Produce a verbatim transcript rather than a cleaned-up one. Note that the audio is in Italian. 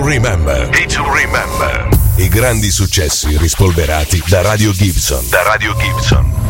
Remember. Hit to Remember. I grandi successi rispolverati da Radio Gibson. Da Radio Gibson.